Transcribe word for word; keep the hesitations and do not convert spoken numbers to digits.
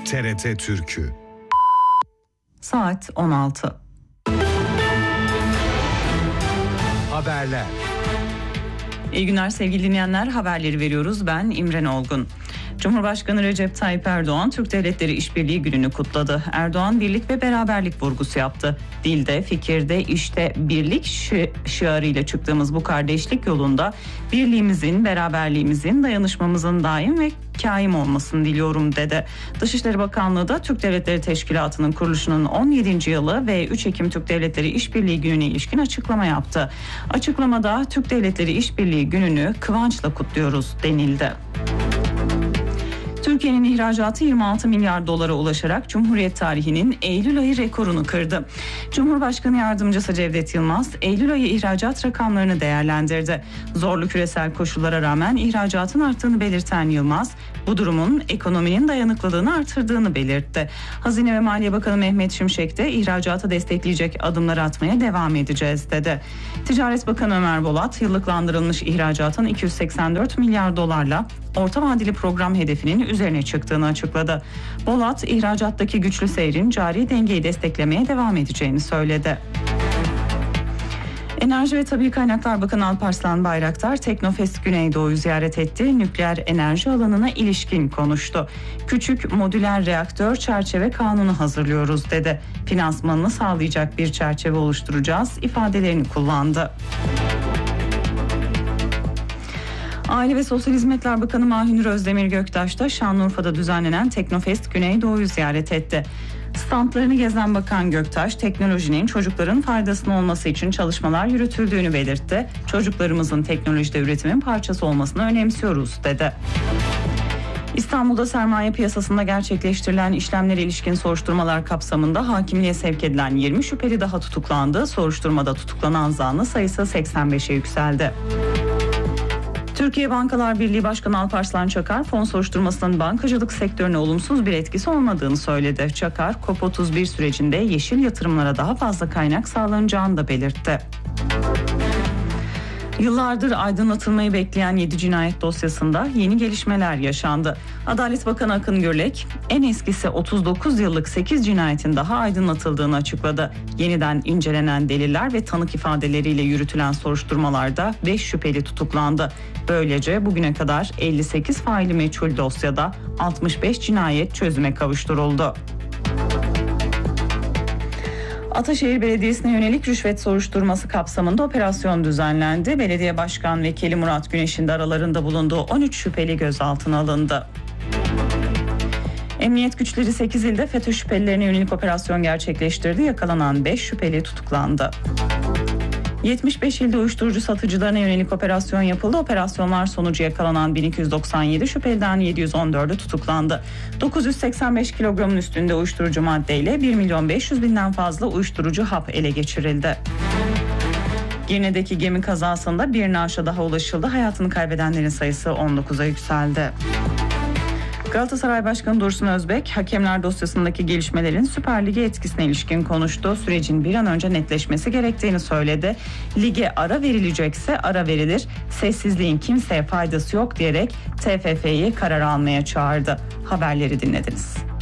T R T Türkü. Saat on altı. Haberler. İyi günler sevgili dinleyenler, haberleri veriyoruz. Ben İmren Olgun. Cumhurbaşkanı Recep Tayyip Erdoğan Türk Devletleri İşbirliği Günü'nü kutladı. Erdoğan birlik ve beraberlik vurgusu yaptı. Dilde, fikirde, işte birlik şi- şiarıyla çıktığımız bu kardeşlik yolunda birliğimizin, beraberliğimizin, dayanışmamızın daim ve kaim olmasını diliyorum dedi. Dışişleri Bakanlığı da Türk Devletleri Teşkilatı'nın kuruluşunun on yedinci yılı ve üç Ekim Türk Devletleri İşbirliği Günü'ne ilişkin açıklama yaptı. Açıklamada Türk Devletleri İşbirliği Günü'nü kıvançla kutluyoruz denildi. Türkiye'nin ihracatı yirmi altı milyar dolara ulaşarak Cumhuriyet tarihinin Eylül ayı rekorunu kırdı. Cumhurbaşkanı Yardımcısı Cevdet Yılmaz, Eylül ayı ihracat rakamlarını değerlendirdi. Zorlu küresel koşullara rağmen ihracatın arttığını belirten Yılmaz, bu durumun ekonominin dayanıklılığını artırdığını belirtti. Hazine ve Maliye Bakanı Mehmet Şimşek de ihracatı destekleyecek adımlar atmaya devam edeceğiz dedi. Ticaret Bakanı Ömer Bolat, yıllıklandırılmış ihracatın iki yüz seksen dört milyar dolarla orta vadeli program hedefinin üzerine çıktığını açıkladı. Bolat, ihracattaki güçlü seyrin cari dengeyi desteklemeye devam edeceğini söyledi. Enerji ve Tabii Kaynaklar Bakanı Alparslan Bayraktar, Teknofest Güneydoğu'yu ziyaret etti. Nükleer enerji alanına ilişkin konuştu. Küçük modüler reaktör çerçeve kanunu hazırlıyoruz dedi. Finansmanını sağlayacak bir çerçeve oluşturacağız ifadelerini kullandı. Aile ve Sosyal Hizmetler Bakanı Mahir Özdemir Göktaş da Şanlıurfa'da düzenlenen Teknofest Güneydoğu'yu ziyaret etti. Standlarını gezen Bakan Göktaş, teknolojinin çocukların faydasına olması için çalışmalar yürütüldüğünü belirtti. Çocuklarımızın teknolojide üretimin parçası olmasını önemsiyoruz dedi. İstanbul'da sermaye piyasasında gerçekleştirilen işlemlere ilişkin soruşturmalar kapsamında hakimliğe sevk edilen yirmi şüpheli daha tutuklandı. Soruşturmada tutuklanan zanlı sayısı seksen beşe yükseldi. Türkiye Bankalar Birliği Başkanı Alparslan Çakar, fon soruşturmasının bankacılık sektörüne olumsuz bir etkisi olmadığını söyledi. Çakar, COP otuz bir sürecinde yeşil yatırımlara daha fazla kaynak sağlanacağını da belirtti. Yıllardır aydınlatılmayı bekleyen yedi cinayet dosyasında yeni gelişmeler yaşandı. Adalet Bakanı Akın Gürlek, en eskisi otuz dokuz yıllık sekiz cinayetin daha aydınlatıldığını açıkladı. Yeniden incelenen deliller ve tanık ifadeleriyle yürütülen soruşturmalarda beş şüpheli tutuklandı. Böylece bugüne kadar elli sekiz faili meçhul dosyada altmış beş cinayet çözüme kavuşturuldu. Ataşehir Belediyesi'ne yönelik rüşvet soruşturması kapsamında operasyon düzenlendi. Belediye Başkan Vekili Murat Güneş'in de aralarında bulunduğu on üç şüpheli gözaltına alındı. Emniyet güçleri sekiz ilde FETÖ şüphelilerine yönelik operasyon gerçekleştirdi. Yakalanan beş şüpheli tutuklandı. yetmiş beş ilde uyuşturucu satıcılarına yönelik operasyon yapıldı. Operasyonlar sonucu yakalanan bin iki yüz doksan yedi şüpheliden yedi yüz on dördü tutuklandı. dokuz yüz seksen beş kilogramın üstünde uyuşturucu maddeyle bir milyon beş yüz binden fazla uyuşturucu hap ele geçirildi. Girne'deki gemi kazasında bir naaşa daha ulaşıldı. Hayatını kaybedenlerin sayısı on dokuza yükseldi. Galatasaray Başkanı Dursun Özbek, hakemler dosyasındaki gelişmelerin Süper Lig'e etkisine ilişkin konuştu. Sürecin bir an önce netleşmesi gerektiğini söyledi. Lige ara verilecekse ara verilir, sessizliğin kimseye faydası yok diyerek T F F'yi karar almaya çağırdı. Haberleri dinlediniz.